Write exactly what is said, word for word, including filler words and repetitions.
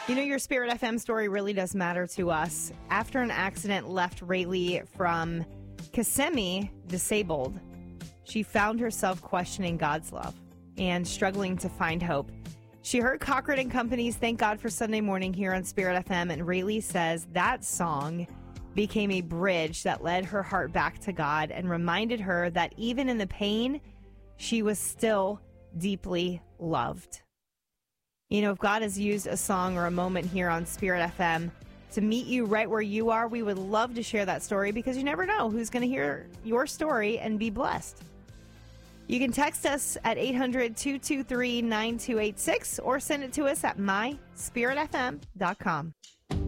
You know, your Spirit F M story really does matter to us. After an accident left Rayleigh from Kissimmee disabled, she found herself questioning God's love and struggling to find hope. She heard Cochran and Company's Thank God for Sunday Morning here on Spirit F M, and Rayleigh says that song became a bridge that led her heart back to God and reminded her that even in the pain, she was still deeply loved. You know, if God has used a song or a moment here on Spirit F M to meet you right where you are, we would love to share that story because you never know who's going to hear your story and be blessed. You can text us at eight hundred, two two three, nine two eight six or send it to us at my spirit f m dot com.